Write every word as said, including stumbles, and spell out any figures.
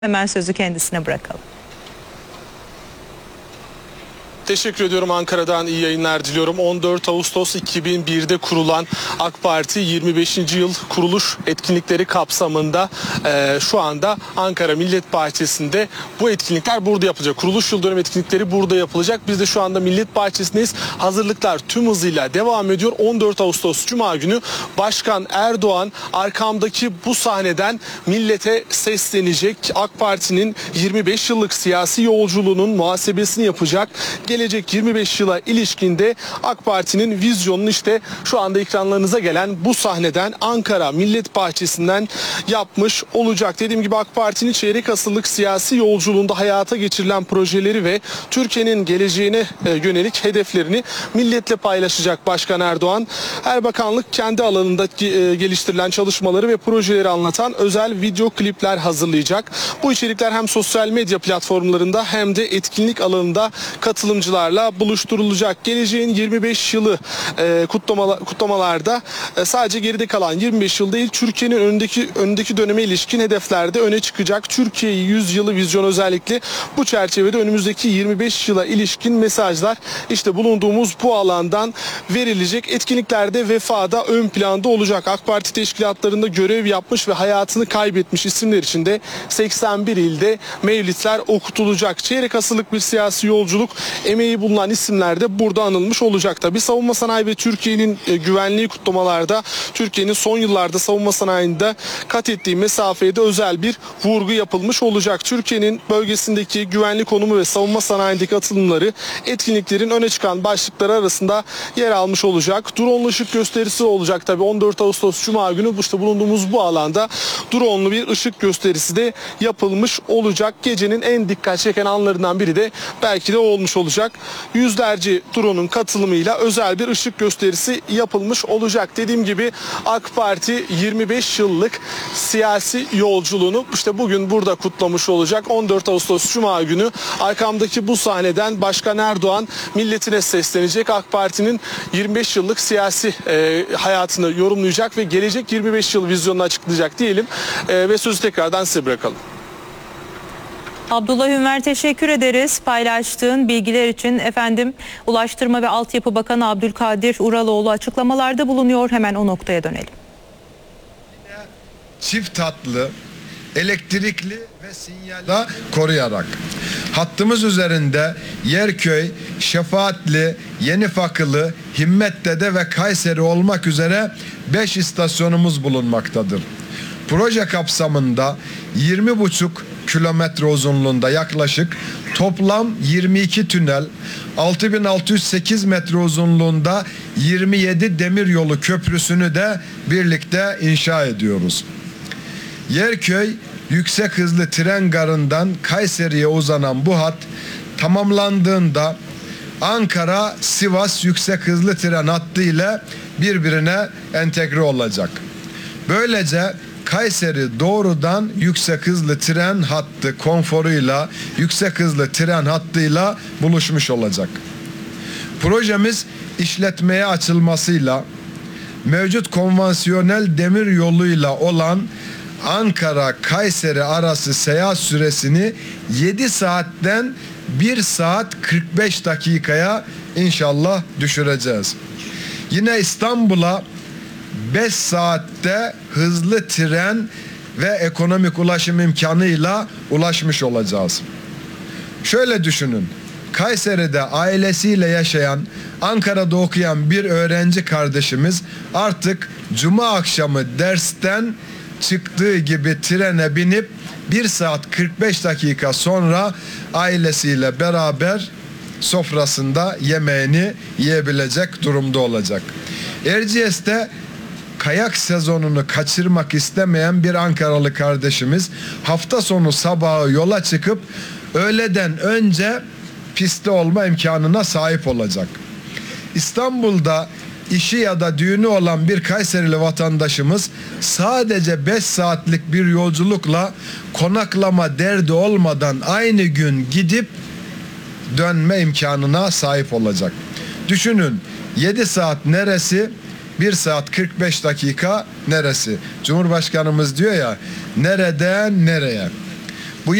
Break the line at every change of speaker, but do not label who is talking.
Hemen sözü kendisine bırakalım.
Teşekkür ediyorum. Ankara'dan iyi yayınlar diliyorum. on dört Ağustos iki bin bir'de kurulan AK Parti yirmi beşinci yıl kuruluş etkinlikleri kapsamında e, şu anda Ankara Millet Bahçesi'nde bu etkinlikler burada yapılacak. Kuruluş yıl dönüm etkinlikleri burada yapılacak. Biz de şu anda Millet Bahçesi'ndeyiz. Hazırlıklar tüm hızıyla devam ediyor. on dört Ağustos Cuma günü Başkan Erdoğan arkamdaki bu sahneden millete seslenecek. AK Parti'nin yirmi beş yıllık siyasi yolculuğunun muhasebesini yapacak. Gelecek yirmi beş yıla ilişkinde AK Parti'nin vizyonunu işte şu anda ekranlarınıza gelen bu sahneden Ankara Millet Bahçesi'nden yapmış olacak. Dediğim gibi AK Parti'nin çeyrek asırlık siyasi yolculuğunda hayata geçirilen projeleri ve Türkiye'nin geleceğine yönelik hedeflerini milletle paylaşacak Başkan Erdoğan. Her bakanlık kendi alanında geliştirilen çalışmaları ve projeleri anlatan özel video klipler hazırlayacak. Bu içerikler hem sosyal medya platformlarında hem de etkinlik alanında katılımcılarla buluşturulacak. Geleceğin yirmi beş yılı e, kutlama, kutlamalarda e, sadece geride kalan yirmi beş yıl değil, Türkiye'nin önündeki önündeki döneme ilişkin hedeflerde öne çıkacak. Türkiye yüz yılı vizyon özellikle bu çerçevede önümüzdeki yirmi beş yıla ilişkin mesajlar işte bulunduğumuz bu alandan verilecek. Etkinliklerde vefada ön planda olacak. AK Parti teşkilatlarında görev yapmış ve hayatını kaybetmiş isimler için de seksen bir ilde mevlitler okutulacak. Çeyrek asırlık bir siyasi yolculuk, emeği bulunan isimler de burada anılmış olacak. Tabii savunma sanayi ve Türkiye'nin e, güvenliği kutlamalarda Türkiye'nin son yıllarda savunma sanayinde kat ettiği mesafeye de özel bir vurgu yapılmış olacak. Türkiye'nin bölgesindeki güvenlik konumu ve savunma sanayindeki atılımları etkinliklerin öne çıkan başlıkları arasında yer almış olacak. Drone'lu ışık gösterisi olacak tabii on dört Ağustos Cuma günü işte bulunduğumuz bu alanda drone'lu bir ışık gösterisi de yapılmış olacak. Gecenin en dikkat çeken anlarından biri de belki de o olmuş olacak. Yüzlerce drone'un katılımıyla özel bir ışık gösterisi yapılmış olacak. Dediğim gibi AK Parti yirmi beş yıllık siyasi yolculuğunu işte bugün burada kutlamış olacak. on dört Ağustos Cuma günü arkamdaki bu sahneden Başkan Erdoğan milletine seslenecek. AK Parti'nin yirmi beş yıllık siyasi e, hayatını yorumlayacak ve gelecek yirmi beş yıl vizyonunu açıklayacak diyelim e, ve sözü tekrardan size bırakalım.
Abdullah Ünver, teşekkür ederiz paylaştığın bilgiler için. Efendim, Ulaştırma ve Altyapı Bakanı Abdülkadir Uraloğlu açıklamalarda bulunuyor. Hemen o noktaya dönelim.
Çift hatlı, elektrikli ve sinyalli koruyarak hattımız üzerinde Yerköy, Şefaatli, Yenifakılı, Himmetdede ve Kayseri olmak üzere beş istasyonumuz bulunmaktadır. Proje kapsamında yirmi buçuk kilometre uzunluğunda yaklaşık toplam yirmi iki tünel, altı bin altı yüz sekiz metre uzunluğunda yirmi yedi demiryolu köprüsünü de birlikte inşa ediyoruz. Yerköy yüksek hızlı tren garından Kayseri'ye uzanan bu hat tamamlandığında Ankara-Sivas yüksek hızlı tren hattı ile birbirine entegre olacak. Böylece Kayseri doğrudan yüksek hızlı tren hattı konforuyla, yüksek hızlı tren hattıyla buluşmuş olacak. Projemiz işletmeye açılmasıyla mevcut konvansiyonel demir yoluyla olan Ankara-Kayseri arası seyahat süresini yedi saatten bir saat kırk beş dakikaya inşallah düşüreceğiz. Yine İstanbul'a beş saatte hızlı tren ve ekonomik ulaşım imkanıyla ulaşmış olacağız. Şöyle düşünün. Kayseri'de ailesiyle yaşayan, Ankara'da okuyan bir öğrenci kardeşimiz artık cuma akşamı dersten çıktığı gibi trene binip bir saat kırk beş dakika sonra ailesiyle beraber sofrasında yemeğini yiyebilecek durumda olacak. Erciyes'te kayak sezonunu kaçırmak istemeyen bir Ankaralı kardeşimiz hafta sonu sabahı yola çıkıp öğleden önce pistte olma imkanına sahip olacak. İstanbul'da işi ya da düğünü olan bir Kayserili vatandaşımız sadece beş saatlik bir yolculukla konaklama derdi olmadan aynı gün gidip dönme imkanına sahip olacak. Düşünün, yedi saat neresi? bir saat kırk beş dakika neresi? Cumhurbaşkanımız diyor ya, nereden nereye?